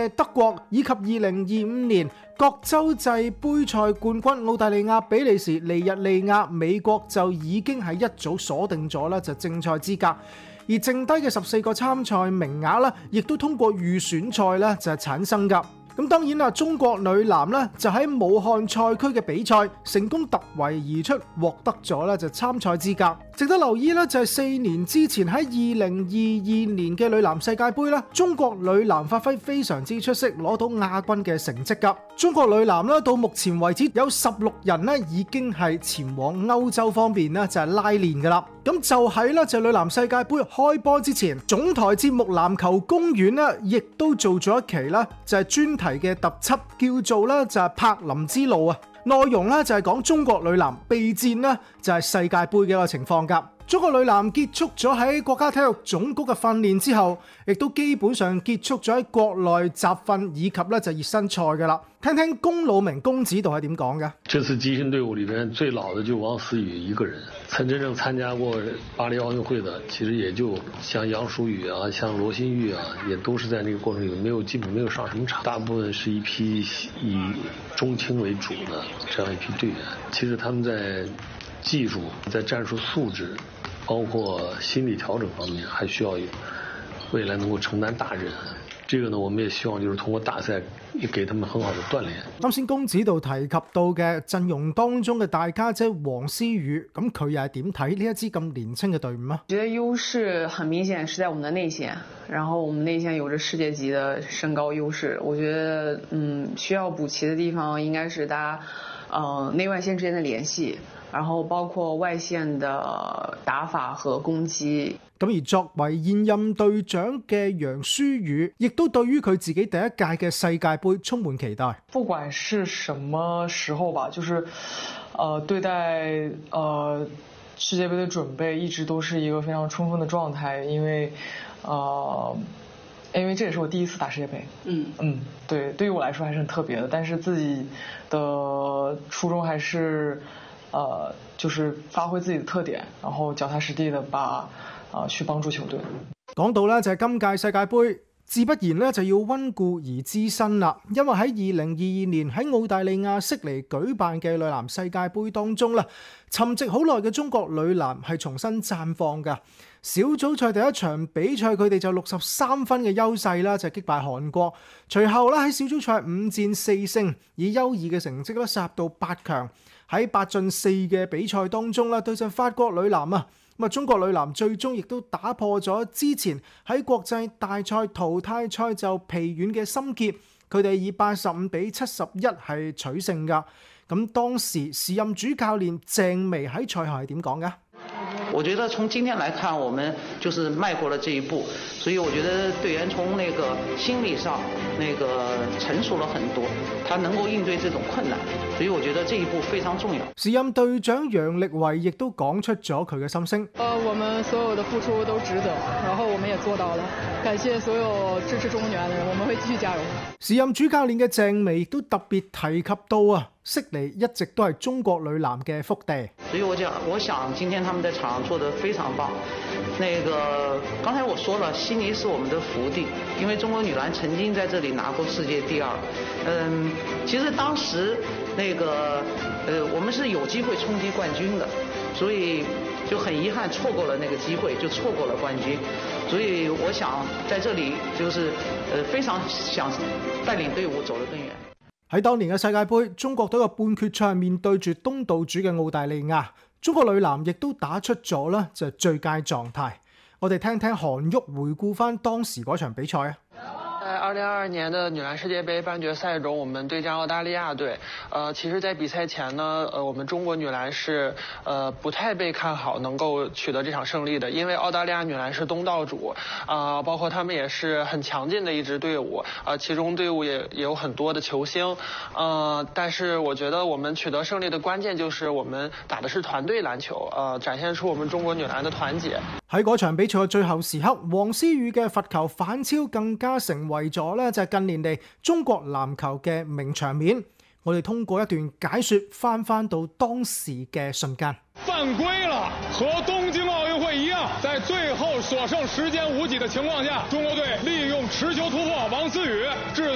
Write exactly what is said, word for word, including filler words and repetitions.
嘅德國，以及二零二五年各洲際杯賽冠軍澳大利亞、比利時、尼日利亞、美國就已經係一早鎖定咗啦，就正賽資格。而剩低嘅十四個參賽名額啦，亦都通過預選賽咧就係產生㗎。咁當然啦，中國女籃咧就喺武漢賽區嘅比賽成功突圍而出，獲得咗咧就參賽資格。值得留意咧就係四年之前喺二零二二年嘅女籃世界盃啦，中國女籃發揮非常之出色，攞到亞軍嘅成績㗎。中國女籃咧到目前為止有十六人咧已經係前往歐洲方面咧就係拉練㗎啦。咁就喺咧就女籃世界盃開波之前，總台節目籃球公園咧亦都做咗一期啦，就係專題嘅特輯，叫做咧就係柏林之路啊。內容咧就係講中國女籃備戰咧就係世界盃嘅一個情況㗎。中國女籃結束咗喺國家體育總局嘅訓練之後，亦都基本上結束咗喺國內集訓以及咧就熱身賽㗎啦。聽聽龔老明龔指導係點講嘅。 這次集訓隊伍裏邊最老的就王思雨一個人，曾真正參加過巴黎奧運會的，其實也就像楊淑宇啊，像羅新玉啊，也都是在那個過程裏沒有基本沒有上什麼場，大部分是一批以中青為主的這樣一批隊員。其實他們在技術、在戰術素質，包括心理調整方面，還需要未來能夠承擔大任。這個呢，我們也希望就是通過大賽，也給他們很好的鍛鍊。 啱先龔指導提及到嘅陣容當中嘅大家姐王思雨，咁佢又係點睇呢一支咁年輕嘅隊伍啊？ 我覺得優勢很明顯是在我們的內線，然後我們內線有着世界級的身高優勢。我覺得，嗯，需要補齊的地方應該是大家，呃，內外線之間的聯繫，然後包括外線的打法和攻擊。 咁而作為現任隊長嘅楊舒雨，亦都對於佢自己第一屆嘅世界盃充滿期待。 不管是什麼時候吧，就是，呃，對待呃世界盃的準備一直都是一個非常充分的狀態，因為，呃，因為這也是我第一次打世界盃。嗯嗯，對，對於我來說還是很特別的，但是自己的初衷還是，呃，就是發揮自己的特點，然後腳踏實地的把。啊！去幫助球隊。 講到咧就係今屆世界盃，自不然咧就要溫故而知新啦。因為喺二零二二年喺澳大利亞悉尼舉辦嘅女籃世界盃當中啦，沉寂好耐嘅中國女籃係重新綻放㗎。小組賽第一場比賽，佢哋就六十三分嘅優勢啦，就擊敗韓國。隨後咧喺小組賽五戰四勝，以優異嘅成績咧殺入到八強。喺八進四嘅比賽當中啦，對陣法國女籃啊。咁啊，中國女籃最終亦都打破咗之前喺國際大賽淘汰賽就疲軟嘅心結，佢哋以八十五比七十一係取勝㗎。咁當時時任主教練鄭薇喺賽後係點講㗎？ 我覺得從今天來看，我們就是邁過了這一步，所以我覺得隊員從那個心理上那個成熟了很多，他能夠應對這種困難，所以我覺得這一步非常重要。 時任隊長楊力維亦都講出咗佢嘅心聲。 呃，我們所有的付出都值得，然後我們也做到了，感謝所有支持中國女籃的人，我們會繼續加油。 時任主教練嘅鄭薇亦都特別提及到啊，悉尼一直都係中國女籃嘅福地。 所以我講，我想今天他們在場上做得非常棒。那個剛才我說了，悉尼是我們的福地，因為中國女籃曾經在這裡拿過世界第二。嗯，其實當時那個呃，我們是有機會衝擊冠軍的，所以就很遺憾錯過了那個機會，就錯過了冠軍。所以我想在這裡就是呃非常想帶領隊伍走得更遠。 喺當年嘅世界盃，中國隊嘅半決賽面對住東道主嘅澳大利亞，中國女籃亦都打出咗啦就係最佳狀態。我哋聽聽韓旭回顧翻當時嗰場比賽啊。 在二零二二年的女籃世界盃半決賽中，我們對戰澳大利亞隊。呃，其實，在比賽前呢，呃，我們中國女籃是呃不太被看好能夠取得這場勝利的，因為澳大利亞女籃是東道主，啊、呃，包括他們也是很強勁的一支隊伍，啊、呃，其中隊伍也也有很多的球星，呃，但是我覺得我們取得勝利的關鍵就是我們打的是團隊籃球，呃，展現出我們中國女籃的團結。 喺嗰場比賽嘅最後時刻，王思雨嘅罰球反超更加成為咗咧就係近年嚟中國籃球嘅名場面。我哋通過一段解說翻翻到當時嘅瞬間。 犯規了，和東京奧運會一樣，在最後所剩時間無幾的情況下，中國隊利用持球突破王思雨致